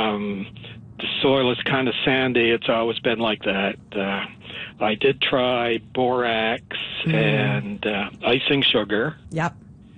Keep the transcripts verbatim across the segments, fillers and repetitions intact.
Um, the soil is kind of sandy. It's always been like that. Uh, I did try borax mm. and uh, icing sugar. Yep.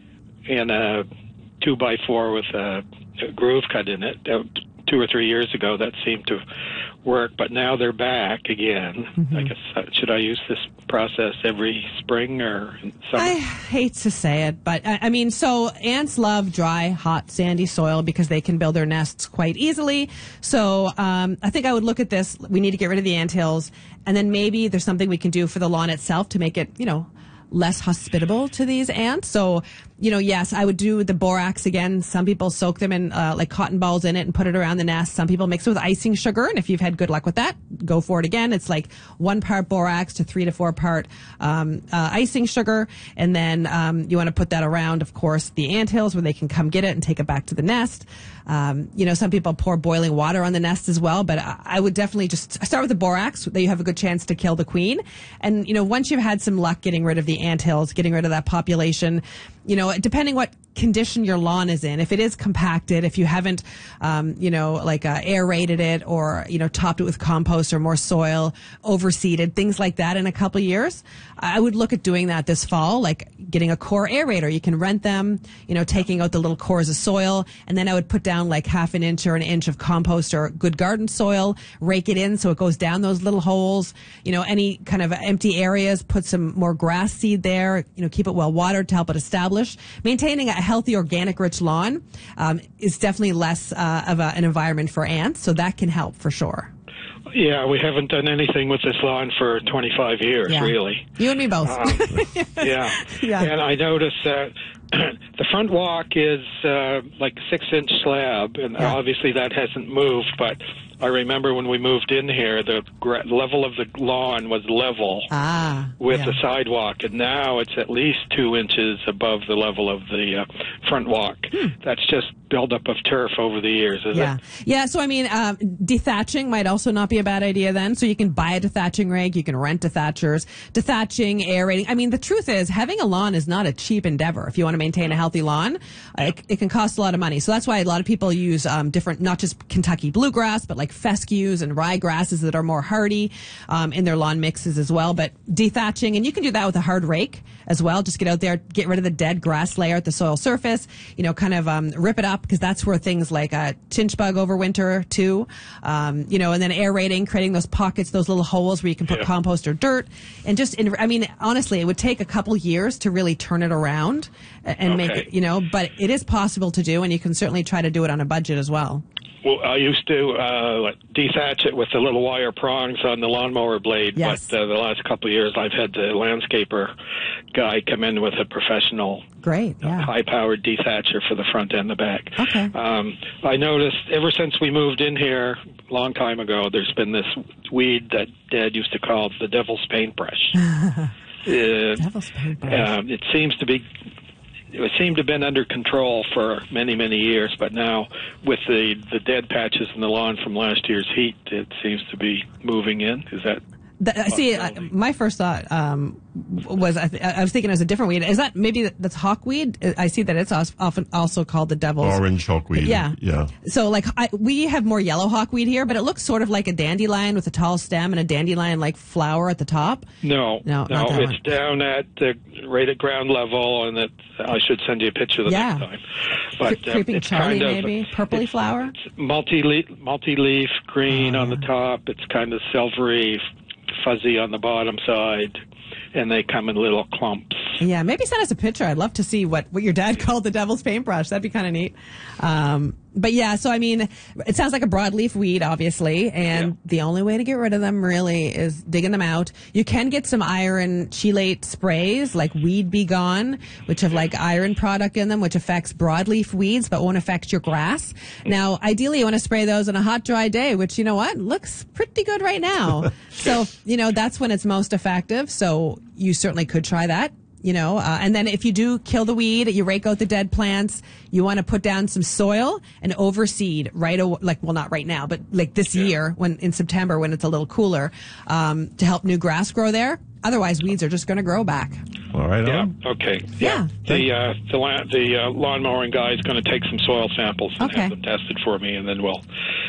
And a two by four with a, a groove cut in it. Uh, two or three years ago, that seemed to work, but now they're back again. Mm-hmm. I guess, uh, should I use this process every spring or summer? I hate to say it, but I, I mean, so ants love dry, hot, sandy soil because they can build their nests quite easily. So um, I think I would look at this. We need to get rid of the anthills, and then maybe there's something we can do for the lawn itself to make it, you know, less hospitable to these ants. So, you know, yes, I would do the borax again. Some people soak them in uh, like cotton balls in it and put it around the nest. Some people mix it with icing sugar. And if you've had good luck with that, go for it again. It's like one part borax to three to four part um, uh, icing sugar. And then um, you want to put that around, of course, the anthills where they can come get it and take it back to the nest. Um, you know, some people pour boiling water on the nest as well, but I, I would definitely just start with the borax. That you have a good chance to kill the queen. And, you know, once you've had some luck getting rid of the anthills, getting rid of that population, you know, depending what condition your lawn is in, if it is compacted, if you haven't, um, you know, like uh, aerated it or, you know, topped it with compost or more soil, overseeded, things like that in a couple of years, I would look at doing that this fall, like getting a core aerator. You can rent them, you know, taking out the little cores of soil, and then I would put down like half an inch or an inch of compost or good garden soil, rake it in so it goes down those little holes, you know, any kind of empty areas, put some more grass seed there, you know, keep it well watered to help it establish. Maintaining a healthy, organic, rich lawn um, is definitely less uh, of a, an environment for ants, so that can help for sure. Yeah, we haven't done anything with this lawn for twenty-five years, yeah. really. You and me both. Um, yeah. yeah. And I noticed that the front walk is uh, like a six-inch slab, and yeah. obviously that hasn't moved, but I remember when we moved in here, the gra- level of the lawn was level ah, with yeah. the sidewalk, and now it's at least two inches above the level of the uh, front walk. Hmm. That's just buildup of turf over the years, is yeah. it? Yeah, so I mean, um, dethatching might also not be a bad idea then. So you can buy a dethatching rig, you can rent dethatchers, dethatching, aerating. I mean, the truth is, having a lawn is not a cheap endeavor. If you want to maintain a healthy lawn, uh, it, it can cost a lot of money. So that's why a lot of people use um, different, not just Kentucky bluegrass, but like fescues and rye grasses that are more hardy um, in their lawn mixes as well. But dethatching, and you can do that with a hard rake as well. Just get out there, get rid of the dead grass layer at the soil surface, you know, kind of um, rip it up, because that's where things like uh, chinch bug overwinter too, um, you know, and then aerating, creating those pockets, those little holes where you can put yeah. compost or dirt. And just, in, I mean, honestly, it would take a couple years to really turn it around and okay. make it, you know, but it is possible to do, and you can certainly try to do it on a budget as well. Well, I used to uh, dethatch it with the little wire prongs on the lawnmower blade, yes. but uh, the last couple of years I've had the landscaper guy come in with a professional, great, yeah. uh, high-powered dethatcher for the front and the back. Okay. Um, I noticed ever since we moved in here a long time ago, there's been this weed that Dad used to call the devil's paintbrush. uh, devil's paintbrush. Uh, it seems to be... It seemed to have been under control for many, many years, but now with the, the dead patches in the lawn from last year's heat, it seems to be moving in. Is that... I see. Uh, my first thought um, was I, th- I was thinking it was a different weed. Is that maybe that's hawkweed? I see that it's often also called the devil's orange hawkweed. Yeah, yeah. So like I, we have more yellow hawkweed here, but it looks sort of like a dandelion with a tall stem and a dandelion-like flower at the top. No, no, no. Not that it's one. down at the right at ground level, and it, I should send you a picture the yeah. next time. But Cre- creeping uh, it's Charlie, kind of, maybe purpley it's, flower. It's multi multi-leaf green oh, on yeah. the top. It's kind of silvery, fuzzy on the bottom side, and they come in little clumps. Yeah, maybe send us a picture. I'd love to see what, what your dad called the devil's paintbrush. That'd be kind of neat. Um, but yeah, so I mean, it sounds like a broadleaf weed, obviously, and yeah. the only way to get rid of them really is digging them out. You can get some iron chelate sprays like Weed Be Gone, which have like iron product in them, which affects broadleaf weeds but won't affect your grass. Now, ideally, you want to spray those on a hot, dry day, which, you know what, looks pretty good right now. So, you know, that's when it's most effective. So you certainly could try that. You know, uh, and then if you do kill the weed, you rake out the dead plants, you want to put down some soil and overseed right away, like, well, not right now, but like this yeah. year when in September when it's a little cooler, um, to help new grass grow there. Otherwise, weeds are just going to grow back. All right. Yeah. On. Okay. Yeah. yeah. The uh, the la- the uh, lawn mowing guy is going to take some soil samples and okay. have them tested for me, and then we'll